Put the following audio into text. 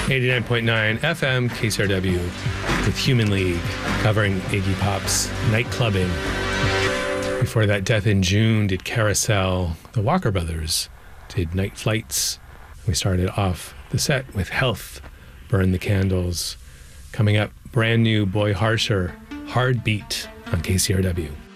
89.9 FM KCRW with Human League covering Iggy Pop's Night Clubbing. Before that, Death in June did Carousel. The Walker Brothers did Night Flights. We started off the set with Health, Burn the Candles. Coming up, brand new Boy Harsher, Hard Beat on KCRW.